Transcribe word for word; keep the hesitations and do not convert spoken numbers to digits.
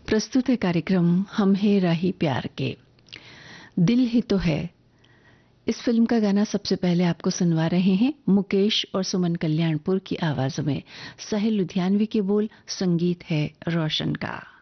प्रस्तुत है कार्यक्रम हम है राही प्यार के। दिल ही तो है, इस फिल्म का गाना सबसे पहले आपको सुनवा रहे हैं मुकेश और सुमन कल्याणपुर की आवाजों में। साहिल लुधियानवी के बोल, संगीत है रोशन का।